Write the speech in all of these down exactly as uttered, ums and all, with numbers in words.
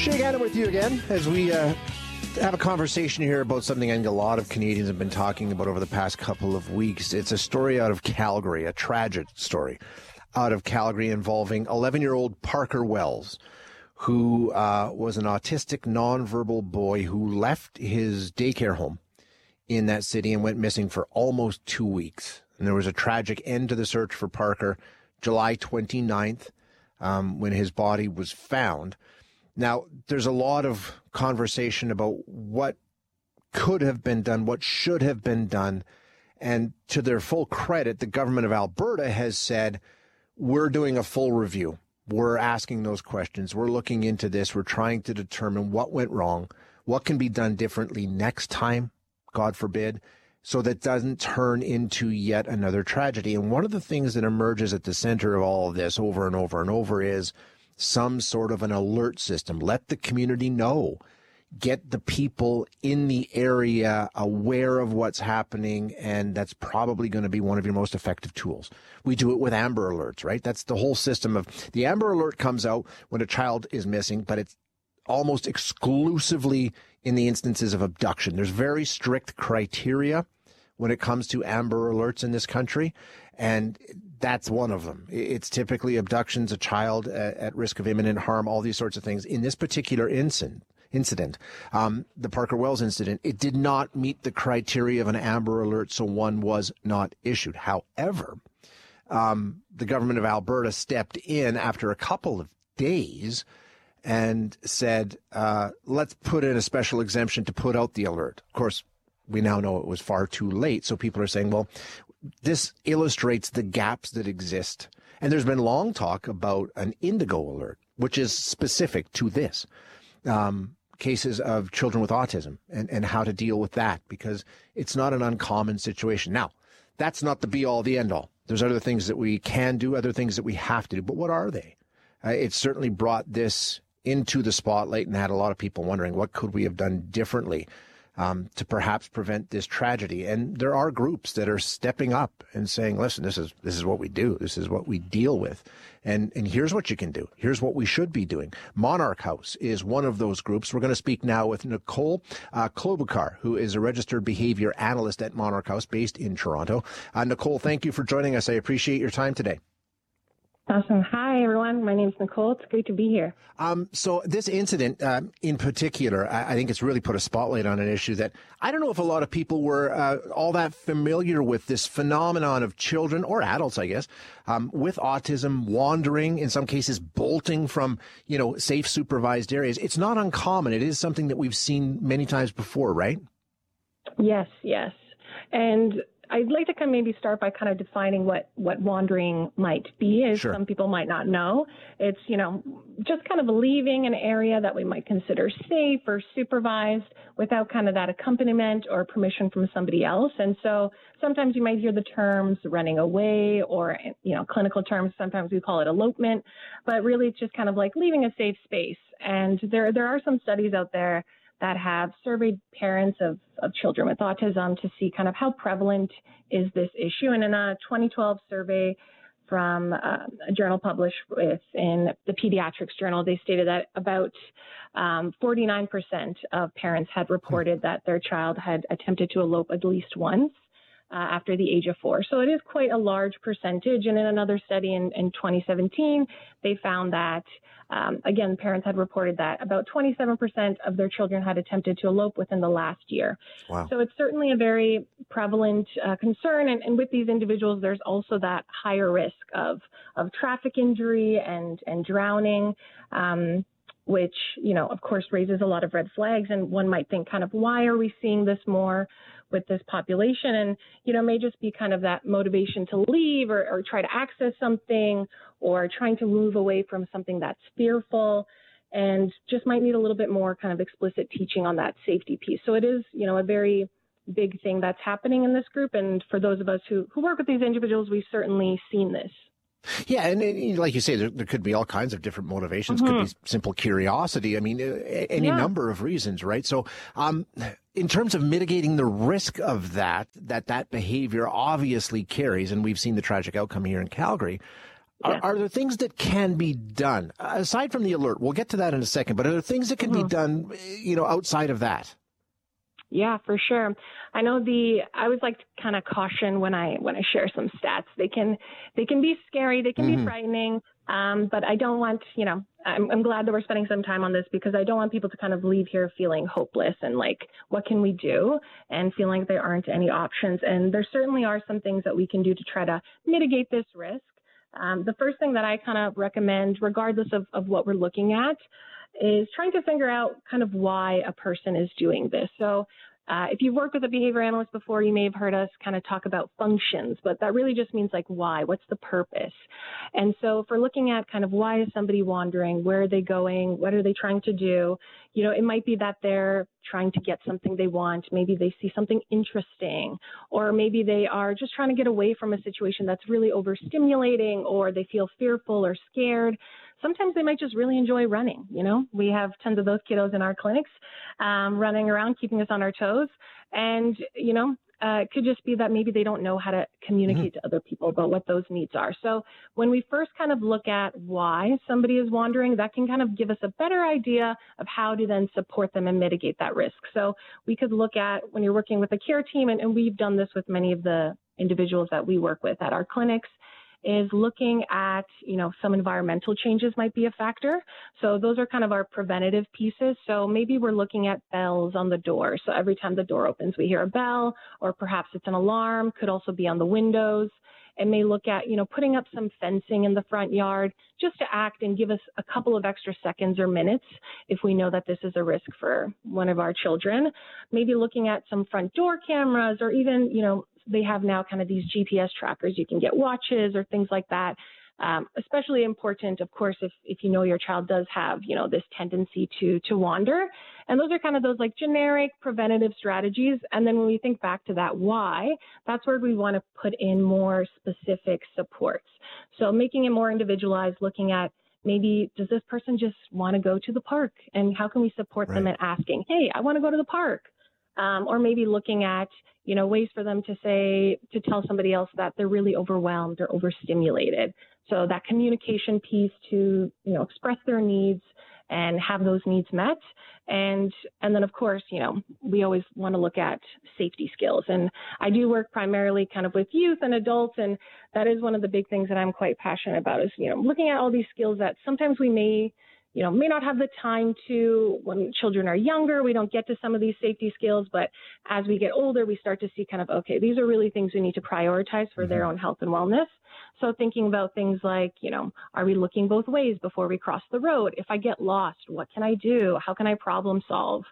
Shay Gannon with you again as we uh, have a conversation here about something I think a lot of Canadians have been talking about over the past couple of weeks. It's a story out of Calgary, a tragic story out of Calgary involving eleven-year-old Parker Wells, who uh, was an autistic, nonverbal boy who left his daycare home in that city and went missing for almost two weeks. And there was a tragic end to the search for Parker July twenty-ninth um, when his body was found. Now, there's a lot of conversation about what could have been done, what should have been done. And to their full credit, the government of Alberta has said, we're doing a full review. We're asking those questions. We're looking into this. We're trying to determine what went wrong, what can be done differently next time, God forbid, so that doesn't turn into yet another tragedy. And one of the things that emerges at the center of all of this over and over and over is some sort of an alert system. Let the community know. Get the people in the area aware of what's happening, and that's probably going to be one of your most effective tools. We do it with Amber Alerts, right? That's the whole system of the Amber Alert comes out when a child is missing, but it's almost exclusively in the instances of abduction. There's very strict criteria when it comes to Amber Alerts in this country, and that's one of them. It's typically abductions, a child at, at risk of imminent harm, all these sorts of things. In this particular incident, incident, um, the Parker Wells incident, it did not meet the criteria of an Amber Alert, so one was not issued. However, um, the government of Alberta stepped in after a couple of days and said, uh, let's put in a special exemption to put out the alert. Of course, we now know it was far too late, so people are saying, well, this illustrates the gaps that exist. And there's been long talk about an Indigo Alert, which is specific to this. Um, cases of children with autism and, and how to deal with that, because it's not an uncommon situation. Now, that's not the be-all, the end-all. There's other things that we can do, other things that we have to do, but what are they? Uh, it certainly brought this into the spotlight and had a lot of people wondering, what could we have done differently um, to perhaps prevent this tragedy? And there are groups that are stepping up and saying, listen, this is this is what we do. This is what we deal with. And and here's what you can do. Here's what we should be doing. Monarch House is one of those groups. We're going to speak now with Nicole uh, Klobuchar, who is a registered behavior analyst at Monarch House based in Toronto. Uh, Nicole, thank you for joining us. I appreciate your time today. Awesome. Hi, everyone. My name is Nicole. It's great to be here. Um, so this incident uh, in particular, I, I think it's really put a spotlight on an issue that I don't know if a lot of people were uh, all that familiar with, this phenomenon of children or adults, I guess, um, with autism wandering, in some cases bolting from, you know, safe supervised areas. It's not uncommon. It is something that we've seen many times before, right? Yes, yes. And I'd like to kind of maybe start by kind of defining what, what wandering might be, as Sure. Some people might not know. It's, you know, just kind of leaving an area that we might consider safe or supervised without kind of that accompaniment or permission from somebody else. And so sometimes you might hear the terms running away, or, you know, clinical terms, sometimes we call it elopement, but really it's just kind of like leaving a safe space. And there, there are some studies out there that have surveyed parents of, of children with autism to see kind of how prevalent is this issue. And in a twenty twelve survey from uh, a journal published with, in the Pediatrics Journal, they stated that about um, forty-nine percent of parents had reported that their child had attempted to elope at least once uh, after the age of four. So it is quite a large percentage. And in another study in, in twenty seventeen, they found that Um, again, parents had reported that about twenty-seven percent of their children had attempted to elope within the last year. Wow. So it's certainly a very prevalent uh, concern. And, and with these individuals, there's also that higher risk of, of traffic injury and, and drowning, um, which, you know, of course, raises a lot of red flags. And one might think kind of, why are we seeing this more with this population? And, you know, may just be kind of that motivation to leave or, or try to access something, or trying to move away from something that's fearful, and just might need a little bit more kind of explicit teaching on that safety piece. So it is, you know, a very big thing that's happening in this group. And for those of us who, who work with these individuals, we've certainly seen this. Yeah, and, and like you say, there, there could be all kinds of different motivations. Mm-hmm. Could be simple curiosity. I mean, any yeah. number of reasons, right? So, um, in terms of mitigating the risk of that, that that behavior obviously carries, and we've seen the tragic outcome here in Calgary. Are, Yeah. are there things that can be done aside from the alert? We'll get to that in a second, but are there things that can Mm-hmm. be done, you know, outside of that? Yeah, for sure. I know the, I always like to kind of caution when I, when I share some stats. They can, they can be scary. They can Mm-hmm. be frightening. Um, but I don't want, you know, I'm, I'm glad that we're spending some time on this because I don't want people to kind of leave here feeling hopeless and like, what can we do? And feeling like there aren't any options. And there certainly are some things that we can do to try to mitigate this risk. Um, the first thing that I kind of recommend, regardless of, of what we're looking at, is trying to figure out kind of why a person is doing this. So uh, if you've worked with a behavior analyst before, you may have heard us kind of talk about functions, but that really just means like why, what's the purpose? And so if we're looking at kind of why is somebody wandering, where are they going, what are they trying to do? You know, it might be that they're trying to get something they want. Maybe they see something interesting, or maybe they are just trying to get away from a situation that's really overstimulating, or they feel fearful or scared. Sometimes they might just really enjoy running. You know, we have tons of those kiddos in our clinics um, running around, keeping us on our toes. And, you know, uh, it could just be that maybe they don't know how to communicate mm-hmm. to other people about what those needs are. So when we first kind of look at why somebody is wandering, that can kind of give us a better idea of how to then support them and mitigate that risk. So we could look at when you're working with a care team, and, and we've done this with many of the individuals that we work with at our clinics, is looking at, you know, some environmental changes might be a factor. So those are kind of our preventative pieces. So maybe we're looking at bells on the door. So every time the door opens, we hear a bell, or perhaps it's an alarm, could also be on the windows. And may look at, you know, putting up some fencing in the front yard just to act and give us a couple of extra seconds or minutes if we know that this is a risk for one of our children. Maybe looking at some front door cameras, or even, you know, they have now kind of these G P S trackers. You can get watches or things like that. Um, especially important, of course, if, if you know your child does have, you know, this tendency to to wander. And those are kind of those like generic preventative strategies. And then when we think back to that why, that's where we want to put in more specific supports. So making it more individualized, looking at maybe does this person just want to go to the park? And how can we support right. them in asking, hey, I want to go to the park? Um, or maybe looking at, you know, ways for them to say, to tell somebody else that they're really overwhelmed or overstimulated. So that communication piece to, you know, express their needs and have those needs met. And, and then of course, you know, we always want to look at safety skills. And I do work primarily kind of with youth and adults. And that is one of the big things that I'm quite passionate about is, you know, looking at all these skills that sometimes we may you know, may not have the time to when children are younger. We don't get to some of these safety skills, but as we get older, we start to see kind of, okay, these are really things we need to prioritize for mm-hmm. their own health and wellness. So thinking about things like, you know, are we looking both ways before we cross the road? If I get lost, what can I do? How can I problem solve?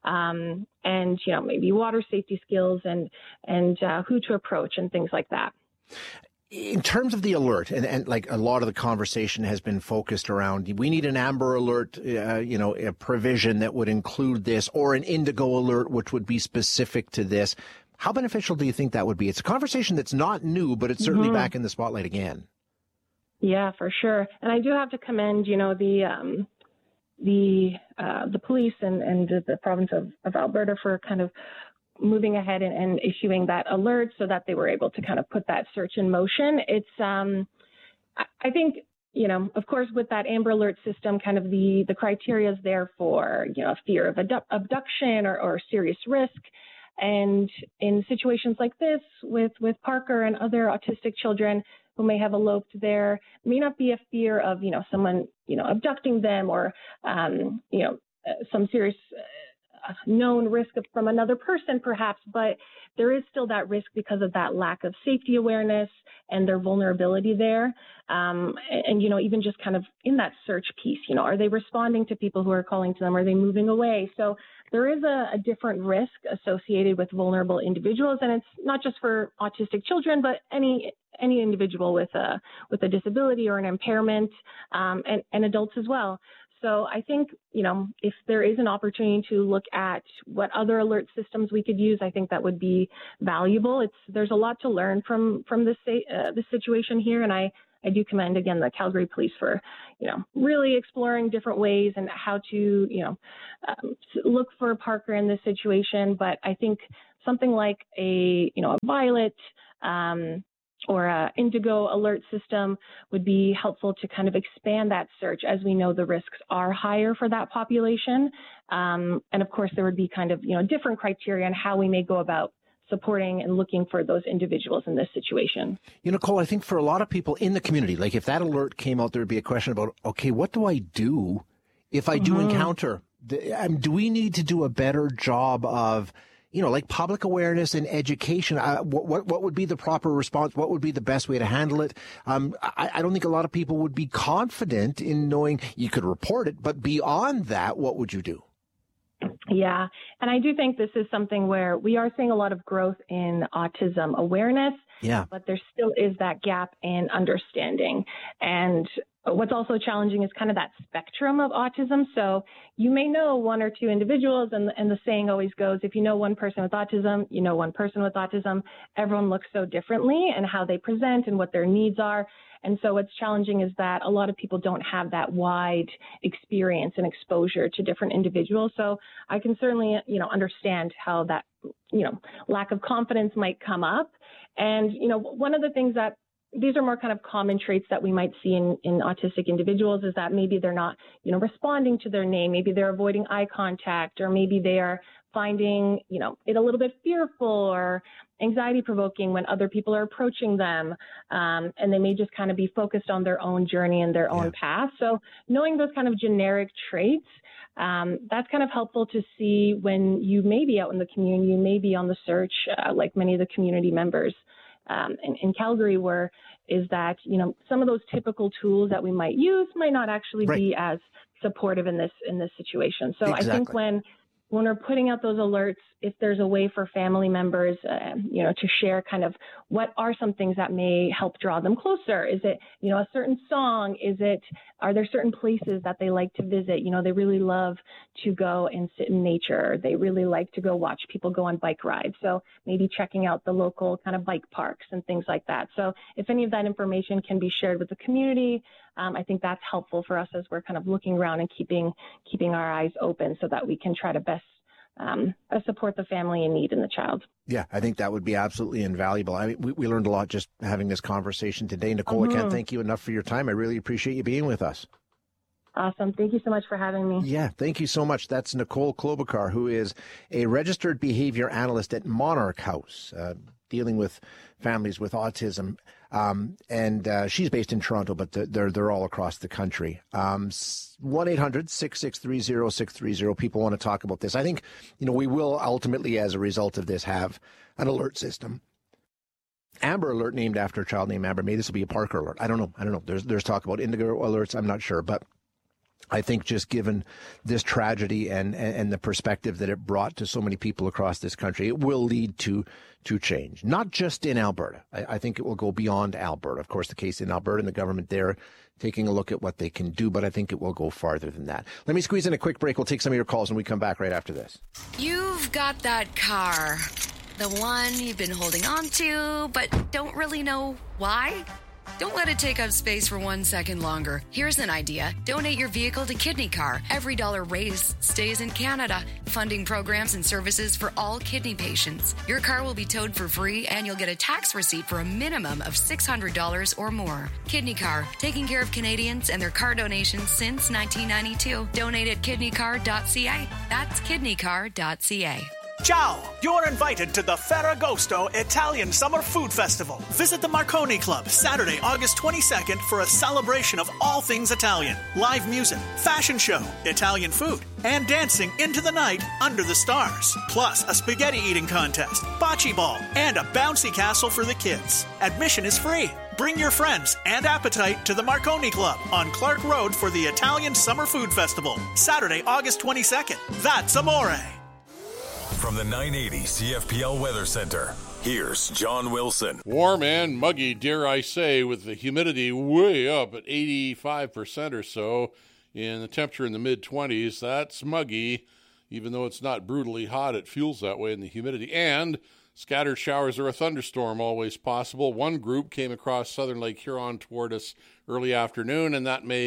Um, and, you know, maybe water safety skills and, and uh, who to approach and things like that. In terms of the alert, and, and like a lot of the conversation has been focused around, we need an Amber Alert, uh, you know, a provision that would include this, or an Indigo Alert, which would be specific to this. How beneficial do you think that would be? It's a conversation that's not new, but it's certainly mm-hmm. back in the spotlight again. Yeah, for sure. And I do have to commend, you know, the um, the uh, the police and, and the province of, of Alberta for kind of moving ahead and, and issuing that alert so that they were able to kind of put that search in motion. It's, um, I think, you know, of course, with that Amber Alert system, kind of the, the criteria is there for, you know, fear of abdu- abduction or, or serious risk. And in situations like this with, with Parker and other autistic children who may have eloped, there may not be a fear of, you know, someone, you know, abducting them or, um, you know, uh, some serious uh, known risk of, from another person, perhaps, but there is still that risk because of that lack of safety awareness and their vulnerability there. Um, and, and, you know, even just kind of in that search piece, you know, are they responding to people who are calling to them? Are they moving away? So there is a, a different risk associated with vulnerable individuals. And it's not just for autistic children, but any any individual with a with a disability or an impairment, um, and, and adults as well. So I think, you know, if there is an opportunity to look at what other alert systems we could use, I think that would be valuable. It's there's a lot to learn from from this uh, this situation here, and I I do commend again the Calgary Police for, you know, really exploring different ways and how to, you know, um, look for Parker in this situation. But I think something like a, you know, a Violet. Um, or a Indigo alert system would be helpful to kind of expand that search, as we know the risks are higher for that population. Um, and of course, there would be kind of, you know, different criteria on how we may go about supporting and looking for those individuals in this situation. You know, Nicole, I think for a lot of people in the community, like if that alert came out, there would be a question about, okay, what do I do if I do mm-hmm. encounter? The, um, do we need to do a better job of, you know, like public awareness and education? Uh, what, what what would be the proper response? What would be the best way to handle it? Um, I, I don't think a lot of people would be confident in knowing you could report it, but beyond that, what would you do? Yeah, and I do think this is something where we are seeing a lot of growth in autism awareness, yeah. but there still is that gap in understanding. And what's also challenging is kind of that spectrum of autism. So you may know one or two individuals, and, and the saying always goes, if you know one person with autism, you know one person with autism. Everyone looks so differently and how they present and what their needs are. And so what's challenging is that a lot of people don't have that wide experience and exposure to different individuals. So I can certainly, you know, understand how that, you know, lack of confidence might come up. And, you know, one of the things that these are more kind of common traits that we might see in, in autistic individuals is that maybe they're not, you know, responding to their name. Maybe they're avoiding eye contact, or maybe they are finding, you know, it a little bit fearful or anxiety provoking when other people are approaching them. Um, and they may just kind of be focused on their own journey and their own yeah. path. So knowing those kind of generic traits, um, that's kind of helpful to see when you may be out in the community, you may be on the search, uh, like many of the community members um, in, in Calgary were, is that, you know, some of those typical tools that we might use might not actually right. be as supportive in this, in this situation. So exactly. I think when When we're putting out those alerts, if there's a way for family members, uh, you know, to share kind of what are some things that may help draw them closer? Is it, you know, a certain song? Is it, are there certain places that they like to visit? You know, they really love to go and sit in nature. They really like to go watch people go on bike rides. So maybe checking out the local kind of bike parks and things like that. So if any of that information can be shared with the community, um, I think that's helpful for us as we're kind of looking around and keeping keeping our eyes open so that we can try to best Um, support the family in need and the child. Yeah, I think that would be absolutely invaluable. I mean, we, we learned a lot just having this conversation today. Nicole, mm-hmm. I can't thank you enough for your time. I really appreciate you being with us. Awesome. Thank you so much for having me. Yeah, thank you so much. That's Nicole Klobuchar, who is a registered behavior analyst at Monarch House, uh, dealing with families with autism. Um, and uh, she's based in Toronto, but they're they're all across the country. Um, one eight hundred six six three zero six three zero. People want to talk about this. I think, you know, we will ultimately, as a result of this, have an alert system. Amber Alert, named after a child named Amber. Maybe this will be a Parker Alert. I don't know. I don't know. There's there's talk about Indigo Alerts. I'm not sure, but I think just given this tragedy and, and, and the perspective that it brought to so many people across this country, it will lead to to change, not just in Alberta. I, I think it will go beyond Alberta. Of course, the case in Alberta and the government there taking a look at what they can do, but I think it will go farther than that. Let me squeeze in a quick break. We'll take some of your calls when we come back right after this. You've got that car, the one you've been holding on to, but don't really know why. Don't let it take up space for one second longer. Here's an idea. Donate your vehicle to Kidney Car. Every dollar raised stays in Canada, funding programs and services for all kidney patients. Your car will be towed for free, and you'll get a tax receipt for a minimum of six hundred dollars or more. Kidney Car, taking care of Canadians and their car donations since nineteen ninety-two. Donate at kidney car dot c a. That's kidney car dot c a. Ciao! You're invited to the Ferragosto Italian Summer Food Festival. Visit the Marconi Club Saturday, August twenty-second for a celebration of all things Italian. Live music, fashion show, Italian food, and dancing into the night under the stars. Plus a spaghetti eating contest, bocce ball, and a bouncy castle for the kids. Admission is free. Bring your friends and appetite to the Marconi Club on Clark Road for the Italian Summer Food Festival. Saturday, August twenty-second. That's amore. From the nine eighty C F P L Weather Center, here's John Wilson. Warm and muggy, dare I say, with the humidity way up at eighty-five percent or so, and the temperature in the mid-twenties. That's muggy. Even though it's not brutally hot, it feels that way in the humidity. And scattered showers or a thunderstorm always possible. One group came across southern Lake Huron toward us early afternoon, and that may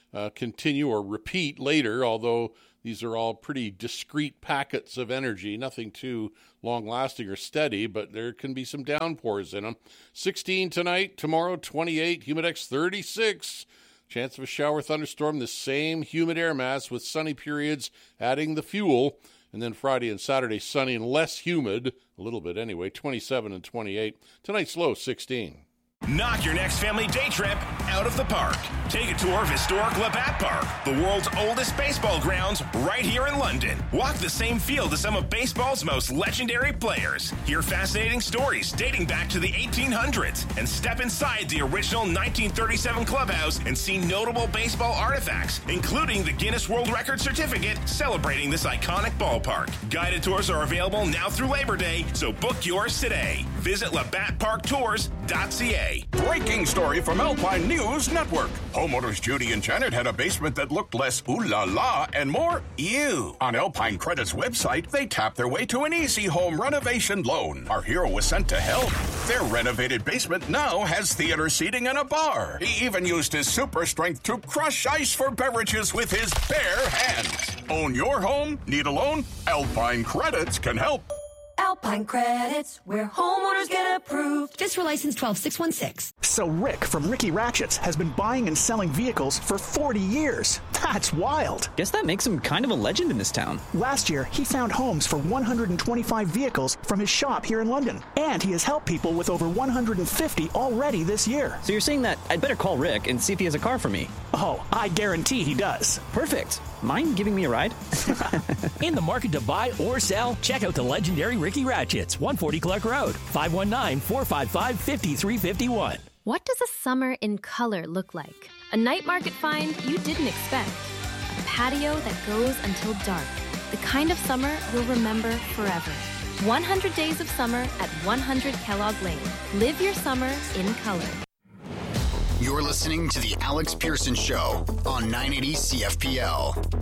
uh, continue or repeat later, although these are all pretty discrete packets of energy, nothing too long-lasting or steady, but there can be some downpours in them. sixteen tonight, tomorrow twenty-eight, Humidex thirty-six. Chance of a shower thunderstorm, the same humid air mass with sunny periods adding the fuel. And then Friday and Saturday, sunny and less humid, a little bit anyway, twenty-seven and twenty-eight. Tonight's low, sixteen. Knock your next family day trip out of the park. Take a tour of historic Labatt Park, the world's oldest baseball grounds, right here in London. Walk the same field as some of baseball's most legendary players. Hear fascinating stories dating back to the eighteen hundreds and step inside the original nineteen thirty-seven clubhouse and see notable baseball artifacts, including the Guinness World Record certificate celebrating this iconic ballpark. Guided tours are available now through Labor Day, so book yours today. Visit labatt park tours dot c a. Breaking story from Alpine News Network. Homeowners Judy and Janet had a basement that looked less ooh la la and more ew. On Alpine Credit's website, they tapped their way to an easy home renovation loan. Our hero was sent to help. Their renovated basement now has theater seating and a bar. He even used his super strength to crush ice for beverages with his bare hands. Own your home? Need a loan? Alpine Credits can help. Alpine Credits, where homeowners get approved. Fiscal license twelve six one six. So Rick from Ricky Ratchets has been buying and selling vehicles for forty years. That's wild. Guess that makes him kind of a legend in this town. Last year, he found homes for one hundred twenty-five vehicles from his shop here in London. And he has helped people with over one hundred fifty already this year. So you're saying that I'd better call Rick and see if he has a car for me? Oh, I guarantee he does. Perfect. Mind giving me a ride? In the market to buy or sell, check out the legendary Ricky Ratchets, one forty Clark Road, five one nine, four five five, five three five one. What does a summer in color look like? A night market find you didn't expect. A patio that goes until dark. The kind of summer you'll remember forever. one hundred days of summer at one hundred Kellogg Lane. Live your summer in color. You're listening to The Alex Pearson Show on nine eighty C F P L.